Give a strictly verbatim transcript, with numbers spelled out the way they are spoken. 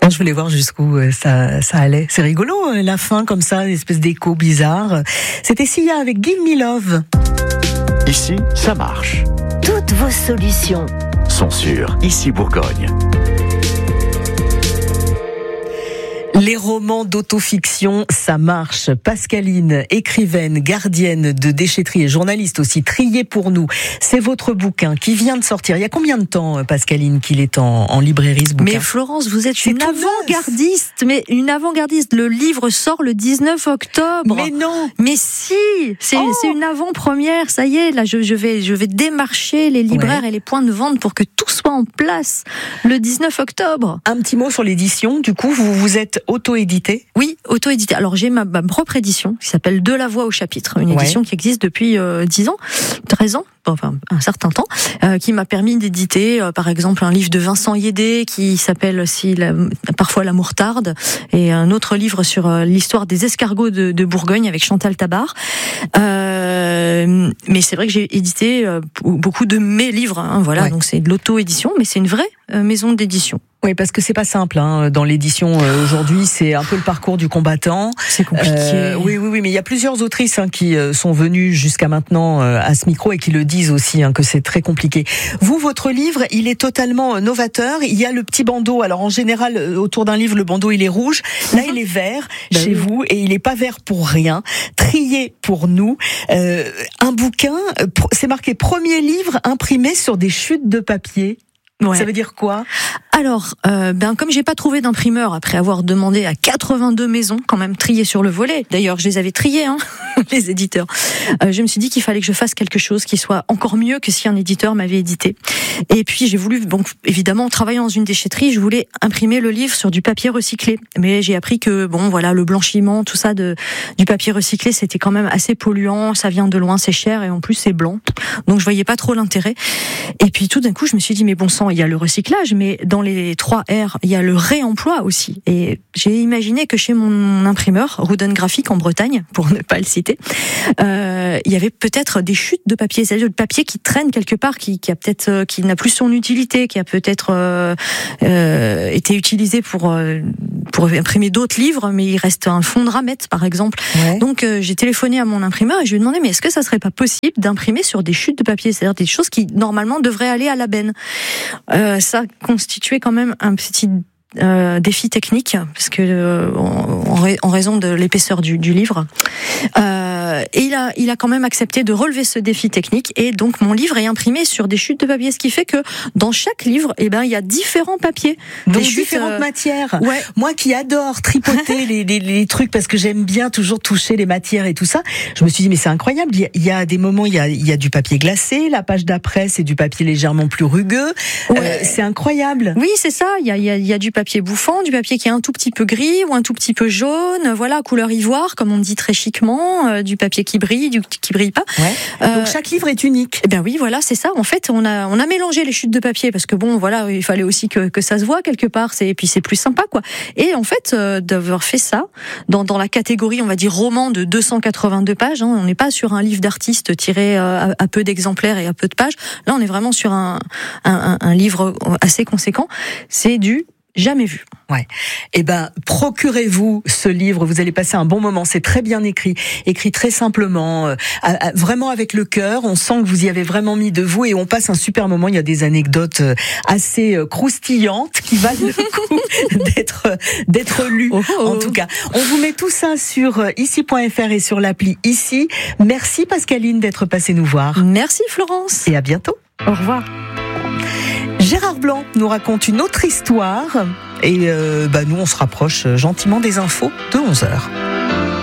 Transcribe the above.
Bon, je voulais voir jusqu'où ça, ça allait. C'est rigolo, la fin comme ça, une espèce d'écho bizarre. C'était Sia avec Give Me Love. Ici, ça marche. Toutes vos solutions sont sur Ici Bourgogne. Les romans d'autofiction, ça marche. Pascaline, écrivaine, gardienne de déchetterie et journaliste aussi, triée pour nous. C'est votre bouquin qui vient de sortir. Il y a combien de temps, Pascaline, qu'il est en, en librairie, ce bouquin ? Mais Florence, vous êtes C'est une avant-gardiste. Mais une avant-gardiste. Le livre sort le dix-neuf octobre. Mais non. Mais si, c'est, oh. c'est une avant-première. Ça y est, là, je, je vais, je vais démarcher les libraires ouais. et les points de vente pour que tout soit en place le dix-neuf octobre. Un petit mot sur l'édition. Du coup, vous vous êtes auto-édité ? Oui, auto-édité. Alors j'ai ma, ma propre édition qui s'appelle De la voix au chapitre, une édition ouais. qui existe depuis euh, dix ans, treize ans, enfin un certain temps, euh, qui m'a permis d'éditer euh, par exemple un livre de Vincent Yédé qui s'appelle si la, parfois l'amour tarde, et un autre livre sur euh, l'histoire des escargots de, de Bourgogne avec Chantal Tabar. Euh, mais c'est vrai que j'ai édité euh, beaucoup de mes livres, hein, voilà, ouais. donc c'est de l'auto-édition, mais c'est une vraie euh, maison d'édition. Oui, parce que c'est pas simple hein. Dans l'édition euh, aujourd'hui, c'est un peu le parcours du combattant. C'est compliqué. Euh, oui, oui, oui, mais il y a plusieurs autrices hein, qui euh, sont venues jusqu'à maintenant euh, à ce micro et qui le disent aussi hein, que c'est très compliqué. Vous, votre livre, il est totalement novateur. Il y a le petit bandeau. Alors en général, autour d'un livre, le bandeau il est rouge. Là, il est vert ben chez oui. vous, et il est pas vert pour rien. Trié pour nous. Euh, un bouquin, c'est marqué premier livre imprimé sur des chutes de papier. Ouais. Ça veut dire quoi ? Alors, euh, ben comme j'ai pas trouvé d'imprimeur après avoir demandé à quatre-vingt-deux maisons, quand même triées sur le volet. D'ailleurs, je les avais triées, hein, les éditeurs. Euh, je me suis dit qu'il fallait que je fasse quelque chose qui soit encore mieux que si un éditeur m'avait édité. Et puis j'ai voulu, bon, évidemment, en travaillant dans une déchetterie, je voulais imprimer le livre sur du papier recyclé. Mais j'ai appris que, bon, voilà, le blanchiment, tout ça de du papier recyclé, c'était quand même assez polluant. Ça vient de loin, c'est cher, et en plus c'est blanc. Donc je voyais pas trop l'intérêt. Et puis tout d'un coup, je me suis dit, mais bon sang, il y a le recyclage, mais dans les trois R, il y a le réemploi aussi. Et j'ai imaginé que chez mon imprimeur, Ruden Graphique en Bretagne, pour ne pas le citer, euh, il y avait peut-être des chutes de papier, c'est-à-dire le papier qui traîne quelque part, qui, qui a peut-être, euh, qui n'a plus son utilité, qui a peut-être euh, euh, été utilisé pour euh, pour imprimer d'autres livres, mais il reste un fond de ramette, par exemple. Ouais. Donc euh, j'ai téléphoné à mon imprimeur et je lui ai demandé, mais est-ce que ça serait pas possible d'imprimer sur des chutes de papier, c'est-à-dire des choses qui normalement devraient aller à la benne. Euh, ça constituait quand même un petit euh, défi technique, parce que euh, en, en raison de l'épaisseur du, du livre. Euh, et il a, il a quand même accepté de relever ce défi technique, et donc mon livre est imprimé sur des chutes de papier, ce qui fait que dans chaque livre, eh ben il y a différents papiers, donc des chutes, différentes euh... matières. Ouais. Moi qui adore tripoter les, les, les trucs parce que j'aime bien toujours toucher les matières et tout ça, je me suis dit mais c'est incroyable. Il y a, il y a des moments, il y a, il y a du papier glacé, la page d'après c'est du papier légèrement plus rugueux. Ouais. Euh, c'est incroyable. Oui, c'est ça. Il y a, il y a, il y a du papier bouffant, du papier qui est un tout petit peu gris ou un tout petit peu jaune, voilà, couleur ivoire, comme on dit très chiquement, euh, du papier qui brille, du qui brille pas. Ouais. Euh, Donc chaque livre est unique. Eh bien oui, voilà, c'est ça. En fait, on a on a mélangé les chutes de papier parce que bon, voilà, il fallait aussi que que ça se voit quelque part. C'est et puis c'est plus sympa, quoi. Et en fait, euh, d'avoir fait ça dans dans la catégorie, on va dire roman de deux cent quatre-vingt-deux pages. Hein, on n'est pas sur un livre d'artiste tiré euh, à, à peu d'exemplaires et à peu de pages. Là, on est vraiment sur un un, un livre assez conséquent. C'est du jamais vu. Ouais. Eh ben, procurez-vous ce livre. Vous allez passer un bon moment. C'est très bien écrit, écrit très simplement, euh, à, à, vraiment avec le cœur. On sent que vous y avez vraiment mis de vous, et on passe un super moment. Il y a des anecdotes assez euh, croustillantes qui valent le coup d'être d'être lues. Oh oh. En tout cas, on vous met tout ça sur ici point f r et sur l'appli Ici. Merci Pascaline d'être passée nous voir. Merci Florence. Et à bientôt. Au revoir. Gérard Blanc nous raconte une autre histoire, et euh, bah nous on se rapproche gentiment des infos de onze heures.